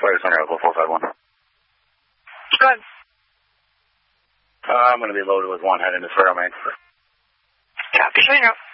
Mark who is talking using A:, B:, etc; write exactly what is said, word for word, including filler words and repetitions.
A: Flight Center, Echo four five one.
B: Good.
A: Uh, I'm going to be loaded with one heading to Ferro, man.
B: Copy. Hang up.